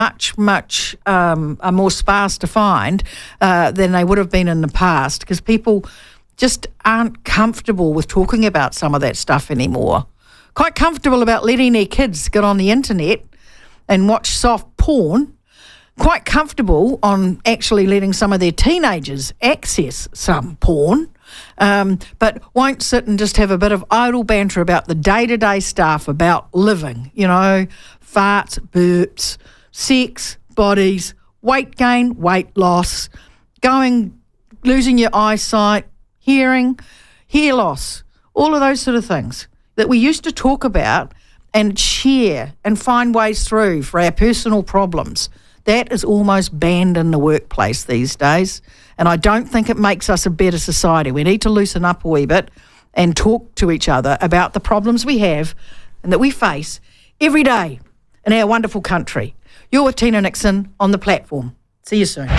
much are more sparse to find than they would have been in the past, because people just aren't comfortable with talking about some of that stuff anymore. Quite comfortable about letting their kids get on the internet and watch soft porn. Quite comfortable on actually letting some of their teenagers access some porn, but won't sit and just have a bit of idle banter about the day-to-day stuff about living, farts, burps, sex, bodies, weight gain, weight loss, losing your eyesight, hearing, hair loss, all of those sort of things that we used to talk about and share and find ways through for our personal problems. That is almost banned in the workplace these days, and I don't think it makes us a better society. We need to loosen up a wee bit and talk to each other about the problems we have and that we face every day in our wonderful country. You're with Tina Nixon on The Platform. See you soon.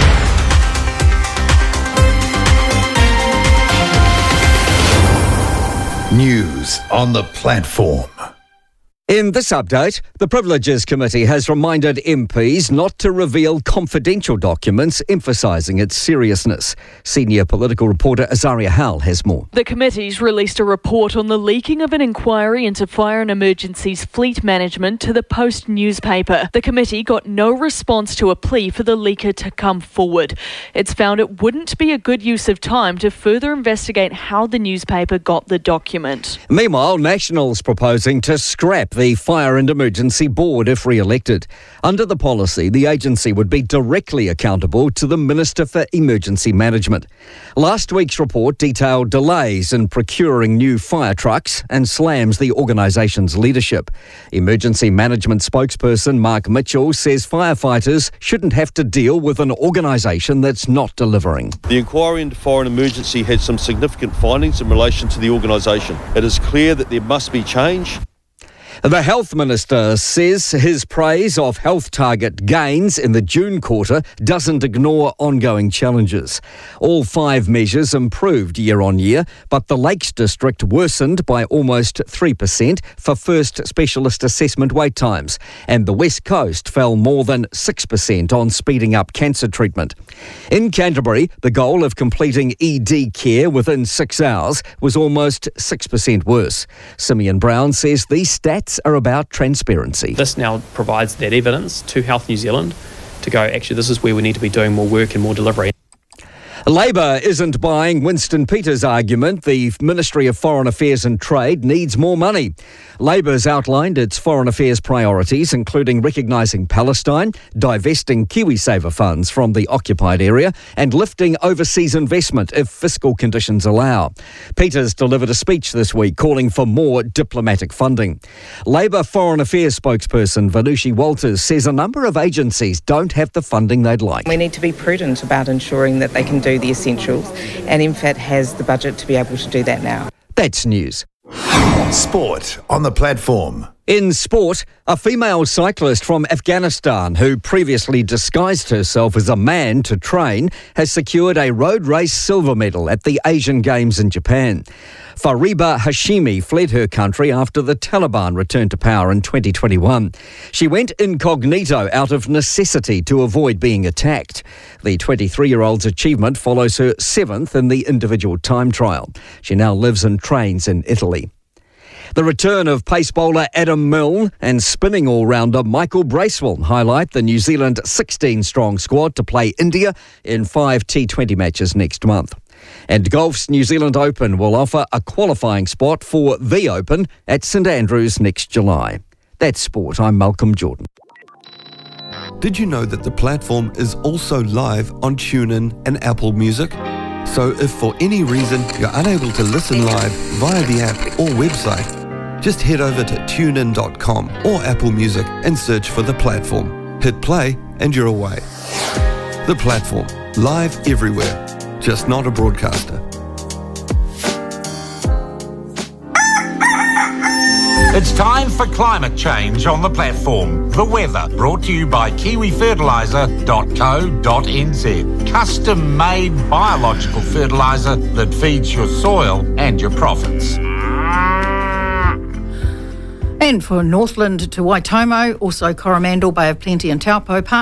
News on The Platform. In this update, the Privileges Committee has reminded MPs not to reveal confidential documents, emphasising its seriousness. Senior political reporter Azaria Howell has more. The committee's released a report on the leaking of an inquiry into Fire and Emergency's fleet management to the Post newspaper. The committee got no response to a plea for the leaker to come forward. It's found it wouldn't be a good use of time to further investigate how the newspaper got the document. Meanwhile, National's proposing to scrap the Fire and Emergency Board if re-elected. Under the policy, the agency would be directly accountable to the Minister for Emergency Management. Last week's report detailed delays in procuring new fire trucks and slams the organisation's leadership. Emergency Management spokesperson Mark Mitchell says firefighters shouldn't have to deal with an organisation that's not delivering. The inquiry into Fire and Emergency had some significant findings in relation to the organisation. It is clear that there must be change. The Health Minister says his praise of health target gains in the June quarter doesn't ignore ongoing challenges. All 5 measures improved year on year, but the Lakes District worsened by almost 3% for first specialist assessment wait times, and the West Coast fell more than 6% on speeding up cancer treatment. In Canterbury, the goal of completing ED care within 6 hours was almost 6% worse. Simeon Brown says these stats are about transparency. This now provides that evidence to Health New Zealand to go, actually, this is where we need to be doing more work and more delivery. Labor isn't buying Winston Peters' argument the Ministry of Foreign Affairs and Trade needs more money. Labor's outlined its foreign affairs priorities, including recognising Palestine, divesting KiwiSaver funds from the occupied area, and lifting overseas investment if fiscal conditions allow. Peters delivered a speech this week calling for more diplomatic funding. Labor Foreign Affairs spokesperson Vanushi Walters says a number of agencies don't have the funding they'd like. We need to be prudent about ensuring that they can do the essentials, and MFAT has the budget to be able to do that now. That's news. Sport on The Platform. In sport, a female cyclist from Afghanistan who previously disguised herself as a man to train has secured a road race silver medal at the Asian Games in Japan. Fariba Hashimi fled her country after the Taliban returned to power in 2021. She went incognito out of necessity to avoid being attacked. The 23-year-old's achievement follows her 7th in the individual time trial. She now lives and trains in Italy. The return of pace bowler Adam Milne and spinning all-rounder Michael Bracewell highlight the New Zealand 16-strong squad to play India in 5 T20 matches next month. And golf's New Zealand Open will offer a qualifying spot for the Open at St Andrews next July. That's sport. I'm Malcolm Jordan. Did you know that The Platform is also live on TuneIn and Apple Music? So if for any reason you're unable to listen live via the app or website, just head over to tunein.com or Apple Music and search for The Platform. Hit play and you're away. The Platform, live everywhere, just not a broadcaster. It's time for climate change on The Platform. The weather, brought to you by kiwifertiliser.co.nz. Custom-made biological fertiliser that feeds your soil and your profits. And for Northland to Waitomo, also Coromandel, Bay of Plenty and Taupo,